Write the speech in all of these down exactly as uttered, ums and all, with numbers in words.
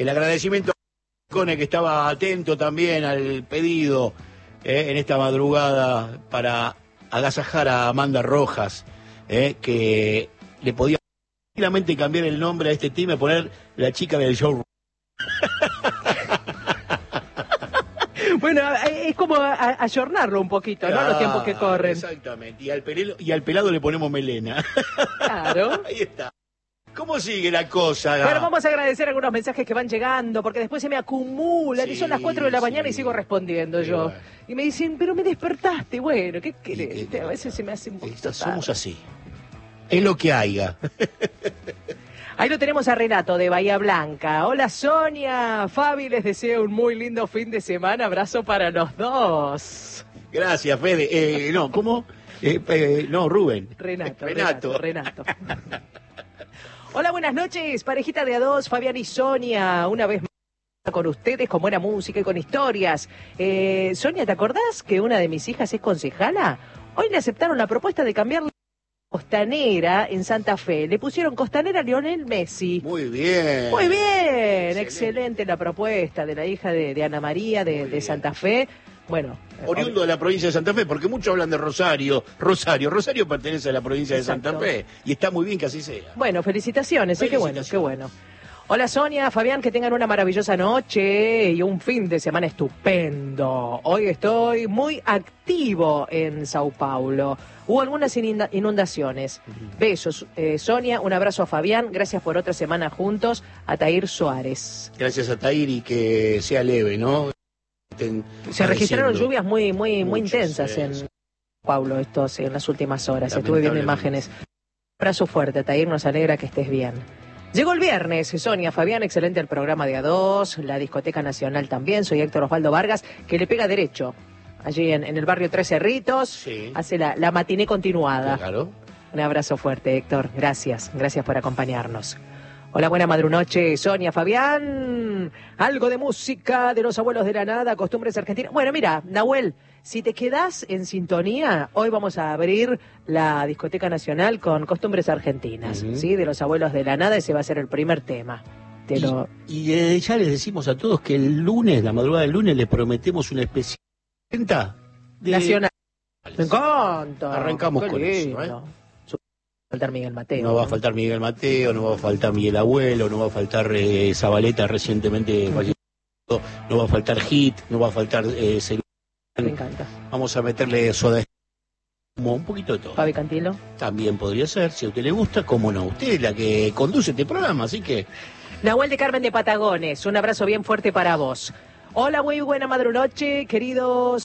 el agradecimiento a Cone, que estaba atento también al pedido eh, en esta madrugada para agasajar a Amanda Rojas, eh, que le podía tranquilamente cambiar el nombre a este team y poner la chica del show. Bueno, es como ayornarlo un poquito, ¿no? Claro, Los tiempos que corren. Exactamente. Y al, pelelo, y al pelado le ponemos melena. Claro. Ahí está. ¿Cómo sigue la cosa? Bueno, vamos a agradecer algunos mensajes que van llegando, porque después se me acumulan sí, y son las cuatro de la mañana sí. y sigo respondiendo sí, yo. Bueno. Y me dicen, pero me despertaste. Bueno, ¿qué querés? Que, a veces se me hace un poquito tarde. Somos así. Es lo que haya. Ahí lo tenemos a Renato de Bahía Blanca. Hola Sonia, Fabi, les deseo un muy lindo fin de semana. Abrazo para los dos. Gracias, Fede. Eh, no, ¿cómo? Eh, eh, no, Rubén. Renato, Renato. Renato. Renato. Hola, buenas noches, parejita de a dos, Fabián y Sonia. Una vez más con ustedes, con buena música y con historias. Eh, Sonia, ¿te acordás que una de mis hijas es concejala? Hoy le aceptaron la propuesta de cambiar Costanera en Santa Fe. Le pusieron Costanera a Lionel Messi. Muy bien. Muy bien. Excelente, Excelente la propuesta de la hija de, de Ana María de, de Santa Fe. Bueno. Oriundo de la provincia de Santa Fe, porque muchos hablan de Rosario. Rosario, Rosario pertenece a la provincia Exacto. de Santa Fe. Y está muy bien que así sea. Bueno, felicitaciones. felicitaciones. ¿eh? Qué bueno, qué bueno. Hola Sonia, Fabián, que tengan una maravillosa noche y un fin de semana estupendo. Hoy estoy muy activo en Sao Paulo. Hubo algunas inundaciones. Besos, eh, Sonia, un abrazo a Fabián. Gracias por otra semana juntos. A Tair Suárez. Gracias a Tair y que sea leve, ¿no? Estén Se registraron padeciendo. lluvias muy, muy, muy Muchos, intensas eh, en Sao Paulo estos, en las últimas horas. Estuve viendo imágenes. Un abrazo fuerte, Tair, nos alegra que estés bien. Llegó el viernes, Sonia, Fabián, excelente el programa de A dos, la Discoteca Nacional también, soy Héctor Osvaldo Vargas, que le pega derecho, allí en, en el barrio Tres Cerritos, sí. hace la, la matiné continuada. Claro. Un abrazo fuerte, Héctor, gracias, gracias por acompañarnos. Hola, buena madrunoche, Sonia, Fabián, algo de música de los abuelos de la nada, costumbres argentinas. Bueno, mira, Nahuel, si te quedás en sintonía, hoy vamos a abrir la Discoteca Nacional con costumbres argentinas, uh-huh. ¿sí? De los abuelos de la nada, ese va a ser el primer tema. Te y lo... y eh, ya les decimos a todos que el lunes, la madrugada del lunes, les prometemos una especial venta de... nacional. Me encanta. Arrancamos Qué con lindo. eso, ¿eh? Va a faltar Miguel Mateo. No va a faltar Miguel Mateo, no va a faltar Miguel Abuelo, no va a faltar eh, Zabaleta recientemente fallecido, uh-huh. no va a faltar Hit, no va a faltar eh, Celular. Me encanta. Vamos a meterle soda, como un poquito de todo. Fabi Cantilo. También podría ser, si a usted le gusta, cómo no. Usted es la que conduce este programa, así que... Nahuel de Carmen de Patagones, un abrazo bien fuerte para vos. Hola, muy buena madrunoche, queridos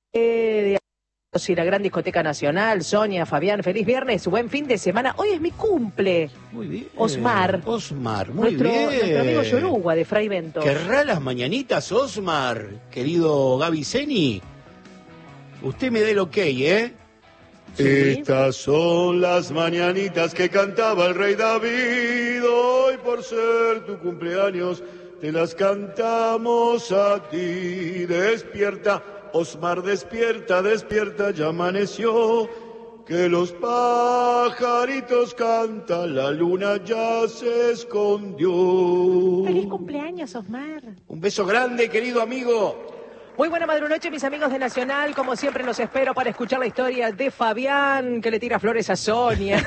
eh, de y la Gran Discoteca Nacional, Sonia, Fabián, feliz viernes, buen fin de semana. Hoy es mi cumple. Muy bien. Osmar. Osmar, muy nuestro, bien. Nuestro amigo Yoruba de Fray Bento. ¿Querrá las mañanitas, Osmar? Querido Gaby Zeni. Usted me dé el ok, ¿eh? Sí. Estas son las mañanitas que cantaba el rey David. Hoy por ser tu cumpleaños te las cantamos a ti. Despierta, Osmar, despierta, despierta, ya amaneció. Que los pajaritos cantan, la luna ya se escondió. Feliz cumpleaños, Osmar. Un beso grande, querido amigo. Muy buena madrunoche, mis amigos de Nacional. Como siempre los espero para escuchar la historia de Fabián, que le tira flores a Sonia.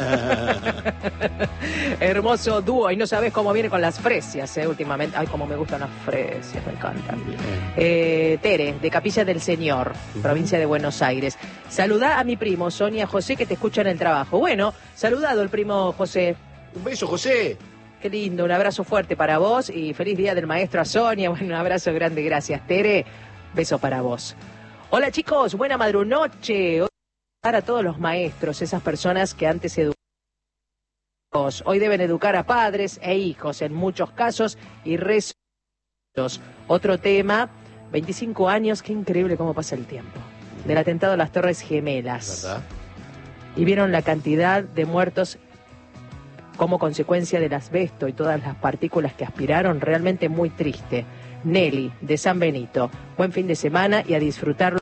Hermoso dúo. Y no sabes cómo viene con las fresias, eh, últimamente. Ay, cómo me gustan las fresias, me encantan. Eh, Tere, de Capilla del Señor, uh-huh. provincia de Buenos Aires. Saludá a mi primo, Sonia José, que te escucha en el trabajo. Bueno, saludado el primo José. Un beso, José. Qué lindo, un abrazo fuerte para vos y feliz día del maestro a Sonia. Bueno, un abrazo grande, gracias, Tere. Beso para vos. Hola chicos, buena madrunoche. Hoy para todos los maestros, esas personas que antes educaban. Hoy deben educar a padres e hijos en muchos casos y rezos. Otro tema, veinticinco años, qué increíble cómo pasa el tiempo. Del atentado a las Torres Gemelas. ¿Verdad? Y vieron la cantidad de muertos como consecuencia del asbesto y todas las partículas que aspiraron, realmente muy triste. Nelly, de San Benito. Buen fin de semana y a disfrutarlo.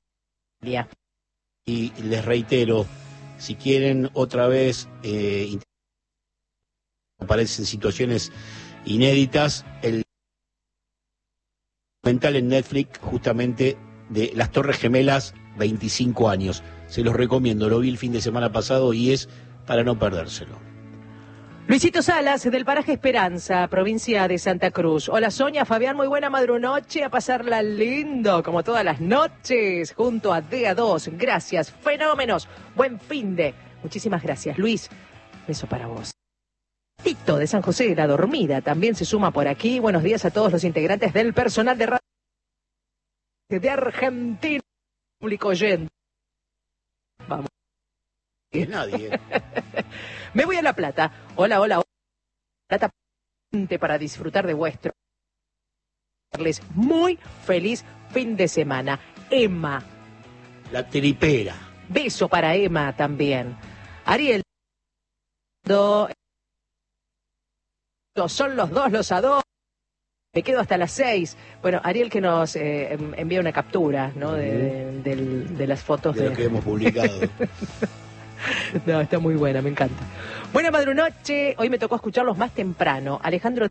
Y les reitero, si quieren otra vez, eh, aparecen situaciones inéditas, el documental en Netflix justamente de Las Torres Gemelas, veinticinco años. Se los recomiendo, lo vi el fin de semana pasado y es para no perdérselo. Luisito Salas, del paraje Esperanza, provincia de Santa Cruz. Hola Sonia, Fabián, muy buena madrunoche, a pasarla lindo, como todas las noches, junto a D A dos. Gracias, fenómenos, buen fin de. Muchísimas gracias, Luis. Beso para vos. Tito de San José de la Dormida también se suma por aquí. Buenos días a todos los integrantes del personal de radio de Argentina, público oyente. Vamos. Es nadie. Me voy a La Plata. Hola, hola, hola. Plata para disfrutar de vuestro. Muy feliz fin de semana. Emma. La tripera. Beso para Emma también. Ariel. Do... Son los dos, los adoro. Me quedo hasta las seis. Bueno, Ariel que nos eh, envía una captura, ¿no? Uh-huh. de, de, de, de las fotos de, de lo que hemos publicado. No, está muy buena, me encanta. Buena madrunoche, hoy me tocó escucharlos más temprano. Alejandro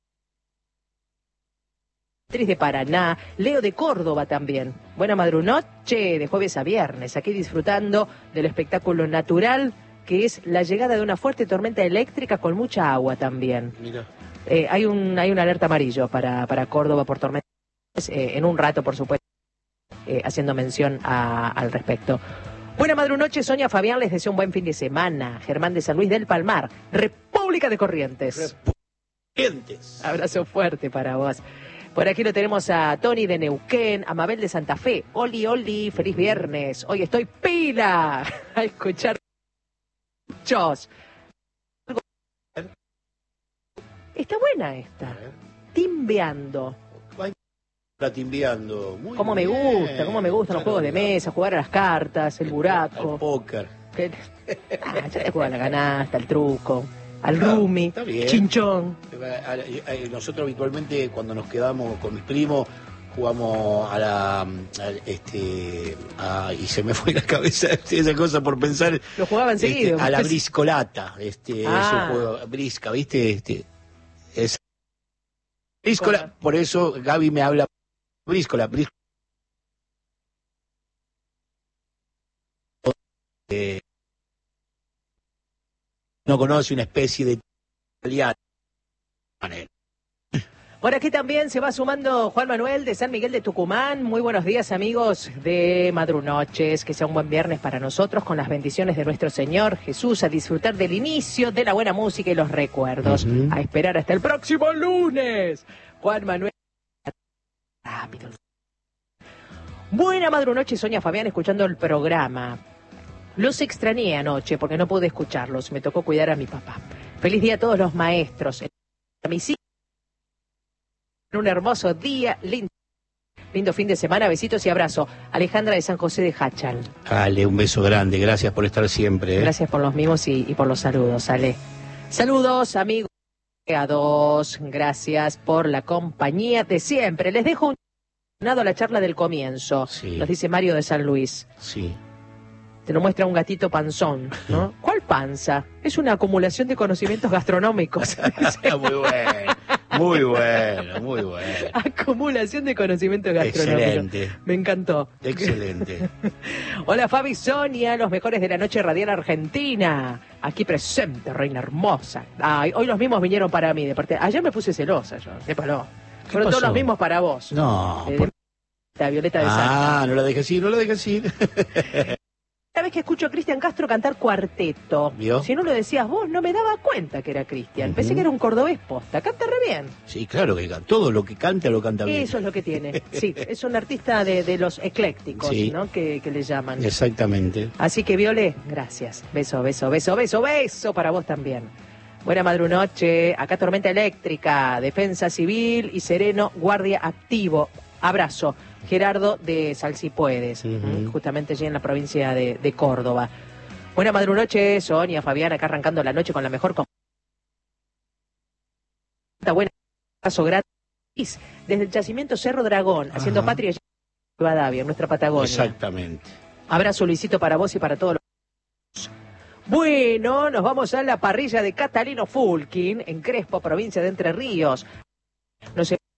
de Paraná, Leo de Córdoba también. Buena madrunoche, de jueves a viernes, aquí disfrutando del espectáculo natural que es la llegada de una fuerte tormenta eléctrica con mucha agua también. Mira. Eh, hay un hay una alerta amarillo para, para Córdoba por tormentas, eh, en un rato, por supuesto, eh, haciendo mención a, al respecto. Buena madrunoche, Sonia, Fabián, les deseo un buen fin de semana. Germán de San Luis del Palmar, República de Corrientes. Corrientes. Abrazo fuerte para vos. Por aquí lo tenemos a Tony de Neuquén, a Mabel de Santa Fe. Oli, oli, feliz viernes. Hoy estoy pila a escuchar muchos. Está buena esta. Timbeando. Está timbeando. Muy Cómo me bien. gusta, cómo me gustan los juegos de mesa, jugar a las cartas, el buraco. El póker. Que... Ah, ya te juega la canasta, el truco, al No, rumi, está bien. chinchón. Nosotros habitualmente cuando nos quedamos con mis primos jugamos a la a, este a, y se me fue la cabeza esa cosa por pensar. Lo jugaban este, seguido. a la briscolata, este Ah. es un juego brisca, ¿viste? Este es bríscola, ¿Cómo? por eso Gaby me habla bríscola, bríscola. Eh, no conoce una especie de italiano. Por aquí también se va sumando Juan Manuel de San Miguel de Tucumán. Muy buenos días, amigos de Madrunoches. Que sea un buen viernes para nosotros, con las bendiciones de nuestro Señor Jesús, a disfrutar del inicio de la buena música y los recuerdos. Uh-huh. A esperar hasta el próximo lunes. Juan Manuel. Rápido. Buena Madrunoche, Sonia, Fabián, escuchando el programa. Los extrañé anoche porque no pude escucharlos. Me tocó cuidar a mi papá. Feliz día a todos los maestros. A mis hijos. Un hermoso día, lindo, lindo fin de semana, besitos y abrazo. Alejandra de San José de Hachal. Ale, un beso grande, gracias por estar siempre. ¿eh? Gracias por los mimos y, y por los saludos, Ale. Saludos, amigos. A dos, gracias por la compañía de siempre. Les dejo un a la charla del comienzo, Sí. nos dice Mario de San Luis. Sí. Te lo muestra un gatito panzón, ¿no? ¿Cuál panza? Es una acumulación de conocimientos gastronómicos. Muy bueno, muy bueno, muy bueno. Acumulación de conocimientos gastronómicos. Excelente. Me encantó. Excelente. Hola Fabi, Sonia, los mejores de la noche radial argentina. Aquí presente, reina hermosa. Ay, hoy los mismos vinieron para mí. De parte... Ayer me puse celosa yo, sépalo. Fueron pasó? todos los mismos para vos. No. Eh, por- La Violeta de Santa. Ah, no la dejes ir, no la dejes ir. Cada vez que escucho a Cristian Castro cantar cuarteto, ¿Vio? si no lo decías vos, no me daba cuenta que era Cristian. Ujú. Pensé que era un cordobés posta. Canta re bien. Sí, claro que can- todo lo que canta lo canta bien. Eso es lo que tiene. Sí, es un artista de, de los eclécticos, Sí. ¿no? Que, que le llaman. Exactamente. Así que, Viole, gracias. Beso, beso, beso, beso, beso para vos también. Buena madrunoche. Acá tormenta eléctrica, defensa civil y sereno, guardia activo. Abrazo. Gerardo de Salsipuedes, Ujú. justamente allí en la provincia de, de Córdoba. Buena madrunoche, Sonia, Fabián, acá arrancando la noche con la mejor com- buena abrazo gratis desde el yacimiento Cerro Dragón, haciendo Ajá. patria en Rivadavia, en nuestra Patagonia. Exactamente. Abrazo, Luisito, para vos y para todos los... Bueno, nos vamos a la parrilla de Catalino Fulkin, en Crespo, provincia de Entre Ríos. Nos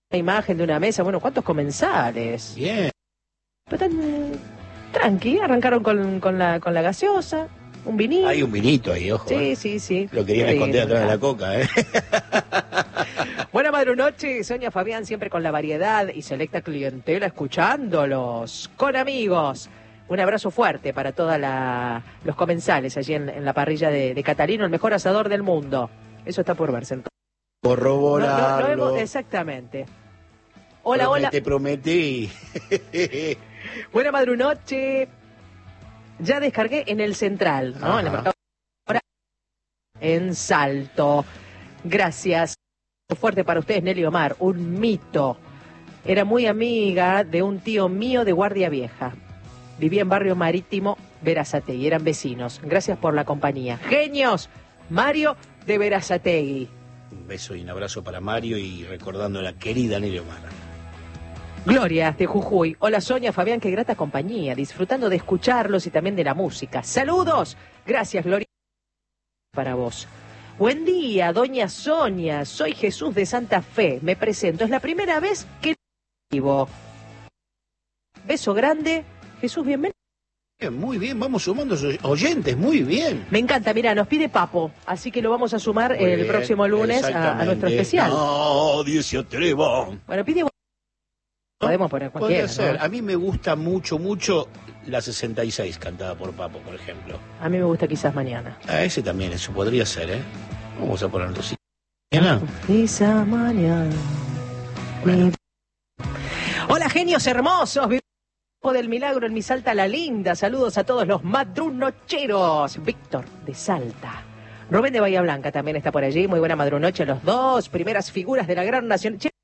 una imagen de una mesa. Bueno, ¿cuántos comensales? Bien. Pero tan, eh, tranqui, arrancaron con, con, la, con la gaseosa, un vinito. Hay un vinito ahí, ojo. Sí, eh. sí, sí. Lo querían Sí, esconder atrás de nunca. la coca, ¿eh? Buena madrunoche, Sonia Fabián, siempre con la variedad y selecta clientela, escuchándolos, con amigos. Un abrazo fuerte para todos los comensales allí en, en la parrilla de, de Catalino, el mejor asador del mundo. Eso está por verse. Entonces. Corroborarlo. No, no, no hemos- exactamente. Hola, hola. Te prometí. Buena madrunoche. Ya descargué en el Central, ¿no? Ajá. En el mercado ahora en Salto. Gracias. Fuerte para ustedes, Nelly Omar. Un mito. Era muy amiga de un tío mío de Guardia Vieja. Vivía en Barrio Marítimo, Berazategui. Eran vecinos. Gracias por la compañía. Genios. Mario de Berazategui. Un beso y un abrazo para Mario y recordando a la querida Nelly Omar. Gloria de Jujuy. Hola Sonia, Fabián, qué grata compañía. Disfrutando de escucharlos y también de la música. Saludos. Gracias, Gloria. Para vos. Buen día, doña Sonia. Soy Jesús de Santa Fe. Me presento. Es la primera vez que vivo. Beso grande. Jesús, bienvenido. Bien, muy bien, vamos sumando oyentes, muy bien. Me encanta, mira, nos pide Papo, así que lo vamos a sumar Muy el bien, próximo lunes a, a nuestro exactamente. especial. Nadie se atreva. Bueno, pide... Podemos poner cualquiera, Podría ser. ¿no? A mí me gusta mucho, mucho la sesenta y seis cantada por Papo, por ejemplo. A mí me gusta quizás mañana. A ese también, eso podría ser, ¿eh? Vamos a ponerlo así. Mañana. Quizás mañana. Bueno. Hola, genios hermosos. Del milagro en mi Salta la linda. Saludos a todos los madrunocheros. Víctor de Salta. Rubén de Bahía Blanca también está por allí. Muy buena madrunoche a los dos. Primeras figuras de la gran nación. Che,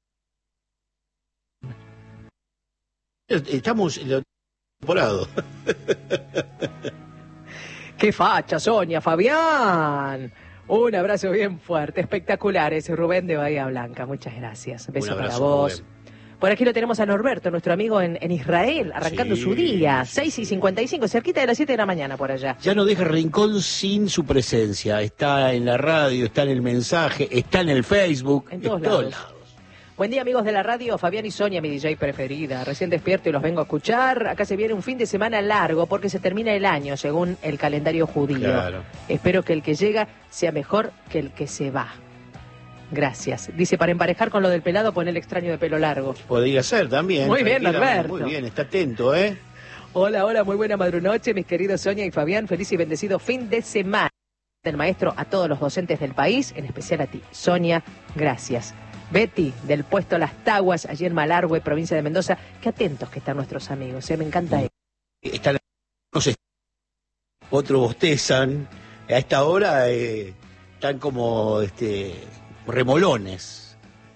Estamos en la temporada. ¡qué facha, Sonia, Fabián! Un abrazo bien fuerte, espectaculares. Rubén de Bahía Blanca, muchas gracias. Beso Un para abrazo, vos. Rubén. Por aquí lo tenemos a Norberto, nuestro amigo en, en Israel, arrancando Sí, su día. sí, seis y cincuenta y cinco, cerquita de las siete de la mañana por allá. Ya no deja Rincón sin su presencia. Está en la radio, está en el mensaje, está en el Facebook. En todos lados. Buen día, amigos de la radio. Fabián y Sonia, mi D J preferida. Recién despierto y los vengo a escuchar. Acá se viene un fin de semana largo porque se termina el año según el calendario judío. Claro. Espero que el que llega sea mejor que el que se va. Gracias. Dice, para emparejar con lo del pelado, pon el extraño de pelo largo. Podría ser también. Muy bien, tranquilamente. Norberto. Muy bien, está atento, ¿eh? Hola, hola, muy buena madrunoche, mis queridos Sonia y Fabián. Feliz y bendecido fin de semana del maestro a todos los docentes del país, en especial a ti. Sonia, gracias. Betty, del puesto Las Taguas, allí en Malargüe, provincia de Mendoza. Qué atentos que están nuestros amigos, ¿eh? Me encanta eso. Están, no sé, otros bostezan. A esta hora eh, están como este remolones.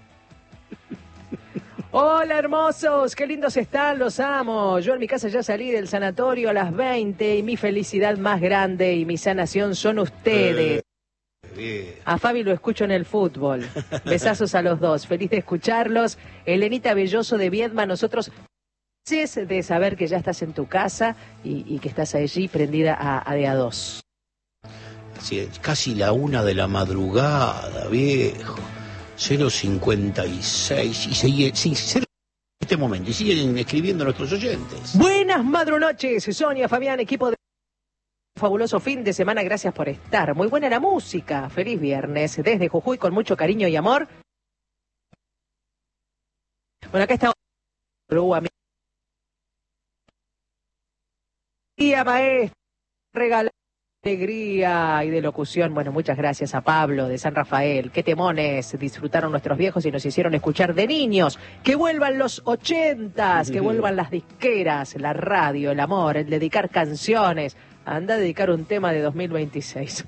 Hola, hermosos, qué lindos están, los amo. Yo en mi casa ya salí del sanatorio a las veinte y mi felicidad más grande y mi sanación son ustedes. Eh, bien. A Fabi lo escucho en el fútbol. Besazos a los dos. Feliz de escucharlos. Elenita Belloso de Viedma, nosotros felices de saber que ya estás en tu casa y, y que estás allí prendida a, a de a dos. Así es, casi la una de la madrugada, viejo. cero cincuenta y seis. Y sigue, sí, cero en este momento. Y siguen escribiendo nuestros oyentes. Buenas madrunoches, Sonia, Fabián, equipo de... Fabuloso fin de semana, gracias por estar. Muy buena la música. Feliz viernes. Desde Jujuy, con mucho cariño y amor. Bueno, acá está... Día, maestro. Regalado alegría y de locución. Bueno, muchas gracias a Pablo de San Rafael. Qué temones disfrutaron nuestros viejos y nos hicieron escuchar de niños. Que vuelvan los ochentas, que vuelvan las disqueras, la radio, el amor, el dedicar canciones. Anda a dedicar un tema de dos mil veintiséis.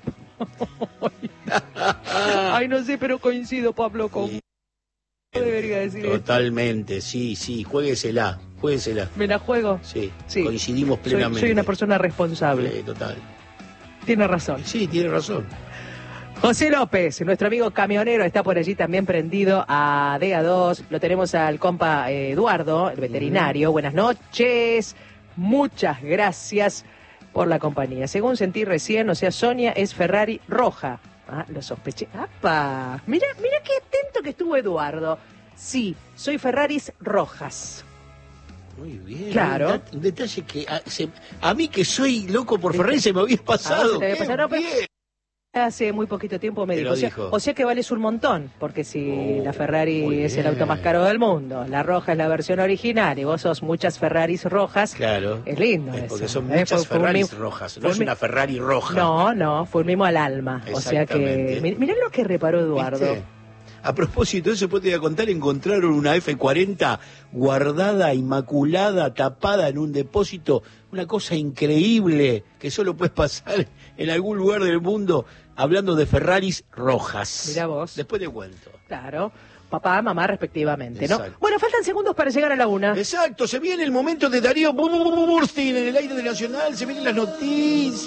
Ay, no sé, pero coincido, Pablo, con... No debería decir esto. Totalmente, sí, sí, juéguesela, juéguesela. ¿Me la juego? Sí, Sí. coincidimos Soy, plenamente. soy una persona responsable. Sí, total. Tiene razón. Sí, tiene razón. José López, nuestro amigo camionero, está por allí también prendido a D A dos. Lo tenemos al compa eh, Eduardo, el veterinario. Buenas noches. Muchas gracias por la compañía. Según sentí recién, o sea, Sonia es Ferrari roja. Ah, lo sospeché. ¡Apa! Mira, mira qué atento que estuvo Eduardo. Sí, soy Ferraris rojas. Muy bien. Claro. Un, un detalle que a, se, a mí que soy loco por Ferrari se me había pasado. Se te había Qué pasado, no, pero bien. hace muy poquito tiempo me Te dijo. lo O sea, dijo. o sea que vales un montón, porque si Oh, la Ferrari muy es el bien. auto más caro del mundo, la roja es la versión original y vos sos muchas Ferraris rojas, Claro. es lindo Es eso. porque son ¿eh? muchas Fue- fue un Ferraris mimo- rojas. fue No un es mi- una Ferrari roja. No, no, fue un mimo al alma. O sea que, Exactamente. mi- mirá lo que reparó Eduardo. ¿Viste? A propósito de eso, después te voy a contar, encontraron una F cuarenta guardada, inmaculada, tapada en un depósito, una cosa increíble que solo puedes pasar en algún lugar del mundo, hablando de Ferraris rojas. Mirá vos. Después te cuento. Claro, papá, mamá respectivamente, ¿no? Exacto. Bueno, faltan segundos para llegar a la una. Exacto, se viene el momento de Darío Burstein en el aire de Nacional, se vienen las noticias.